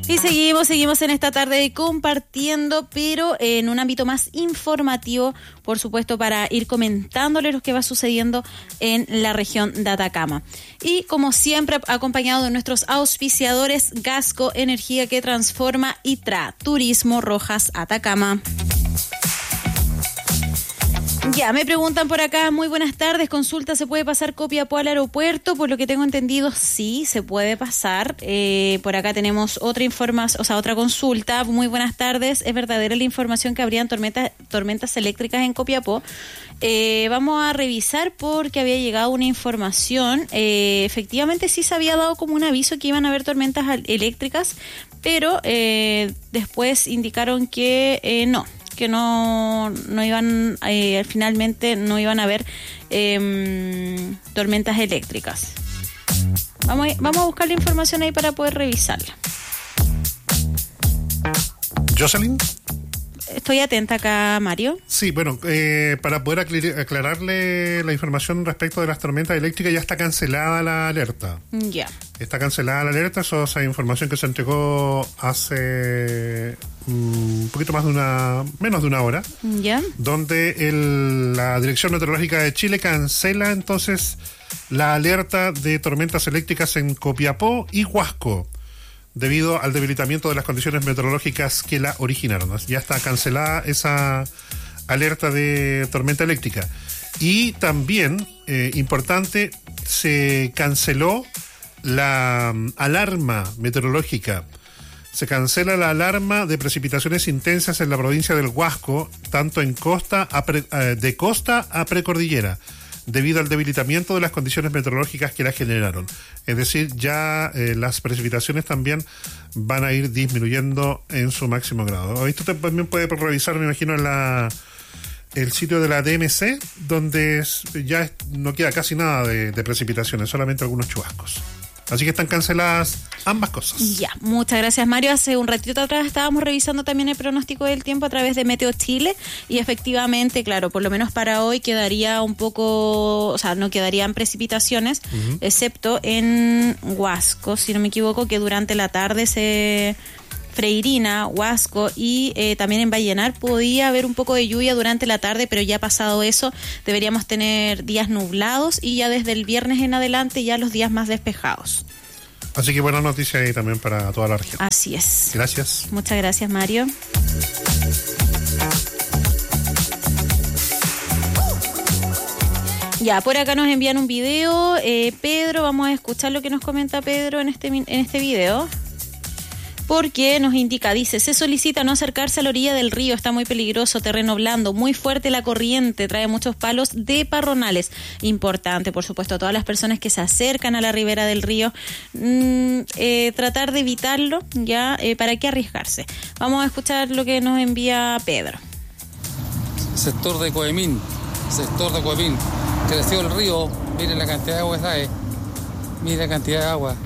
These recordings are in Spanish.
Y seguimos en esta tarde compartiendo, pero en un ámbito más informativo, por supuesto, para ir comentándoles lo que va sucediendo en la región de Atacama. Y como siempre, acompañado de nuestros auspiciadores, Gasco, energía que transforma, y TRA, Turismo Rojas Atacama. Ya, me preguntan por acá, muy buenas tardes, consulta, ¿se puede pasar Copiapó al aeropuerto? Por lo que tengo entendido, sí, se puede pasar. Por acá tenemos otra información, otra consulta. Muy buenas tardes, ¿es verdadera la información que habrían tormentas eléctricas en Copiapó? Vamos a revisar porque había llegado una información. Efectivamente sí se había dado como un aviso que iban a haber tormentas eléctricas, pero después indicaron que no iban, finalmente no iban a haber tormentas eléctricas. Vamos a buscar la información ahí para poder revisarla. Jocelyn. Estoy atenta acá, Mario. Sí, bueno, para poder aclararle la información respecto de las tormentas eléctricas, ya está cancelada la alerta. Ya. Está cancelada la alerta, esa información que se entregó hace un poquito menos de una hora. Ya. Donde la Dirección Meteorológica de Chile cancela entonces la alerta de tormentas eléctricas en Copiapó y Huasco, debido al debilitamiento de las condiciones meteorológicas que la originaron. Ya está cancelada esa alerta de tormenta eléctrica. Y también, importante, se canceló la alarma meteorológica. Se cancela la alarma de precipitaciones intensas en la provincia del Huasco, tanto en de costa a precordillera, debido al debilitamiento de las condiciones meteorológicas que la generaron. Es decir, ya las precipitaciones también van a ir disminuyendo en su máximo grado. Esto también puede revisar, me imagino, en el sitio de la DMC, donde ya no queda casi nada de precipitaciones, solamente algunos chubascos. Así que están canceladas ambas cosas. Ya, muchas gracias, Mario. Hace un ratito atrás estábamos revisando también el pronóstico del tiempo a través de Meteo Chile y efectivamente, claro, por lo menos para hoy quedaría un poco, no quedarían precipitaciones, excepto en Huasco, si no me equivoco, que durante la tarde Freirina, Huasco y también en Vallenar podía haber un poco de lluvia durante la tarde, pero ya pasado eso deberíamos tener días nublados y ya desde el viernes en adelante ya los días más despejados. Así que buena noticia ahí también para toda la región. Así es. Gracias. Muchas gracias, Mario. Ya, por acá nos envían un video. Pedro, vamos a escuchar lo que nos comenta Pedro en este video. Porque nos indica, dice, se solicita no acercarse a la orilla del río, está muy peligroso, terreno blando, muy fuerte la corriente, trae muchos palos de parronales. Importante, por supuesto, a todas las personas que se acercan a la ribera del río, tratar de evitarlo, ya, ¿para qué arriesgarse? Vamos a escuchar lo que nos envía Pedro. Sector de Coemín, creció el río, miren la cantidad de agua que trae, miren la cantidad de agua.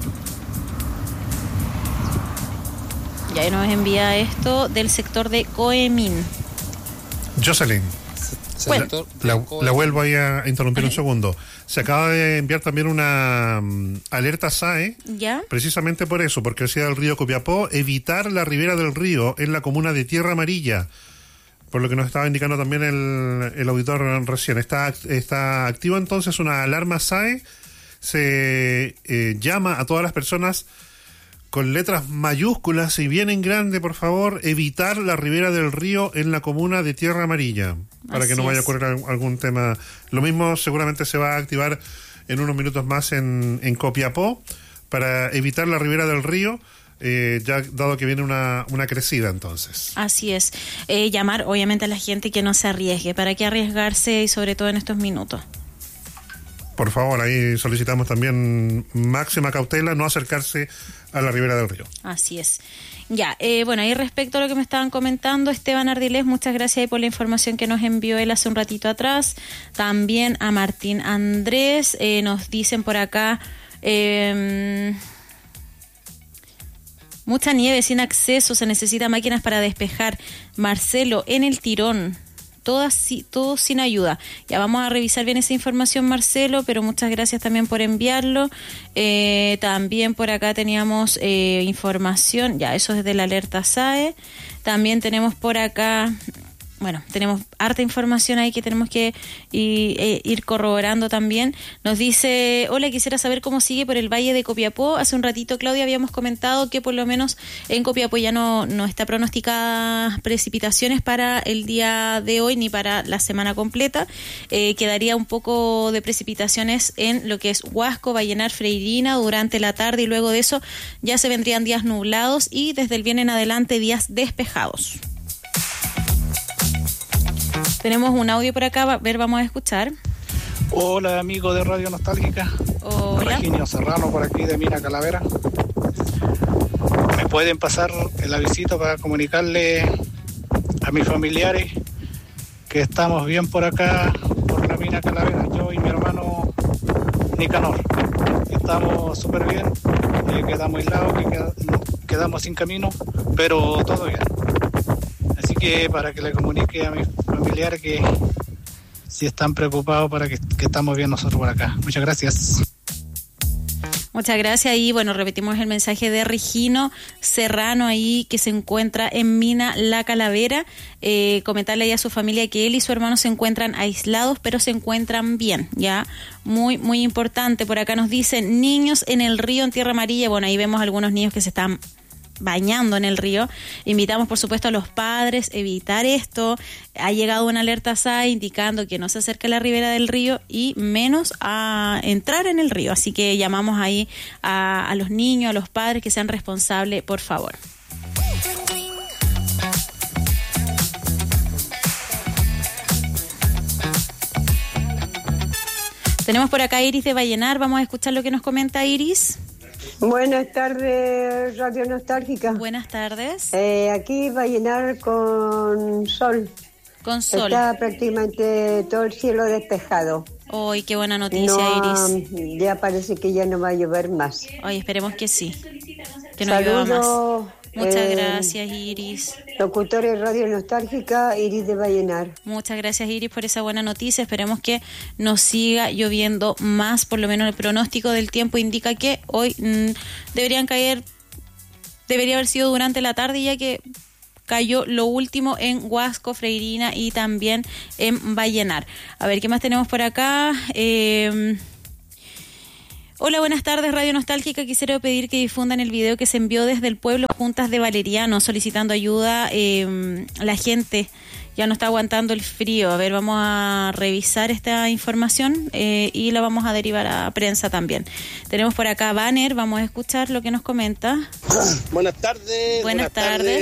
Y ahí nos envía esto del sector de Coemín. Jocelyn, bueno, la vuelvo ahí a interrumpir un segundo. Se acaba de enviar también una alerta SAE, ¿ya? Precisamente por eso, porque decía del río Copiapó, evitar la ribera del río en la comuna de Tierra Amarilla, por lo que nos estaba indicando también el auditor recién. Está activo entonces una alarma SAE, se llama a todas las personas con letras mayúsculas y bien en grande, por favor, evitar la ribera del río en la comuna de Tierra Amarilla, para así que no vaya a es. ocurrir algún tema. Lo mismo seguramente se va a activar en unos minutos más en Copiapó, para evitar la ribera del río, ya dado que viene una crecida entonces. Así es. Llamar obviamente a la gente que no se arriesgue. ¿Para qué arriesgarse y sobre todo en estos minutos? Por favor, ahí solicitamos también máxima cautela, no acercarse a la ribera del río. Así es. Ya, bueno, ahí respecto a lo que me estaban comentando, Esteban Ardilés, muchas gracias ahí por la información que nos envió él hace un ratito atrás. También a Martín Andrés, nos dicen por acá, mucha nieve sin acceso, se necesitan máquinas para despejar. Marcelo, en el Tirón, todos sin ayuda. Ya vamos a revisar bien esa información, Marcelo, pero muchas gracias también por enviarlo. También por acá teníamos información, ya eso es de la alerta SAE. También tenemos por acá... Bueno, tenemos harta información ahí que tenemos que ir corroborando también. Nos dice, hola, quisiera saber cómo sigue por el Valle de Copiapó. Hace un ratito, Claudia, habíamos comentado que por lo menos en Copiapó ya no está pronosticada precipitaciones para el día de hoy ni para la semana completa. Quedaría un poco de precipitaciones en lo que es Huasco, Vallenar, Freirina durante la tarde y luego de eso ya se vendrían días nublados y desde el viernes en adelante días despejados. Tenemos un audio por acá, vamos a escuchar. Hola, amigo de Radio Nostálgica. Hola. Reginio Serrano por aquí de Mina Calavera. ¿Me pueden pasar el avisito para comunicarle a mis familiares que estamos bien por acá, por la Mina Calavera? Yo y mi hermano Nicanor. Estamos súper bien, quedamos aislados, quedamos sin camino, pero todo bien. Así que para que le comunique a mis familiares que si están preocupados para que estamos bien nosotros por acá. Muchas gracias. Muchas gracias. Y bueno, repetimos el mensaje de Regino Serrano ahí que se encuentra en Mina La Calavera. Comentarle ahí a su familia que él y su hermano se encuentran aislados, pero se encuentran bien, ya. Muy, muy importante. Por acá nos dicen niños en el río en Tierra Amarilla. Bueno, ahí vemos algunos niños que se están bañando en el río. Invitamos por supuesto a los padres a evitar esto. Ha llegado una alerta SAE indicando que no se acerque a la ribera del río y menos a entrar en el río, así que llamamos ahí a los niños, a los padres que sean responsables, por favor. Tenemos por acá a Iris de Vallenar, vamos a escuchar lo que nos comenta Iris. Buenas tardes, Radio Nostálgica. Buenas tardes. Aquí va a llenar con sol. Con sol. Está prácticamente todo el cielo despejado. ¡Ay, qué buena noticia, Iris! Ya parece que ya no va a llover más. Ay, esperemos que sí. Que no llueva más. Muchas gracias, Iris. Locutores Radio Nostálgica, Iris de Vallenar. Muchas gracias, Iris, por esa buena noticia. Esperemos que nos siga lloviendo más. Por lo menos el pronóstico del tiempo indica que hoy debería haber sido durante la tarde, ya que cayó lo último en Huasco, Freirina y también en Vallenar. A ver, ¿qué más tenemos por acá? Hola, buenas tardes, Radio Nostálgica. Quisiera pedir que difundan el video que se envió desde el pueblo Juntas de Valeriano, solicitando ayuda. La gente ya no está aguantando el frío. A ver, vamos a revisar esta información y la vamos a derivar a prensa también. Tenemos por acá banner, vamos a escuchar lo que nos comenta. Buenas tardes. Buenas tardes.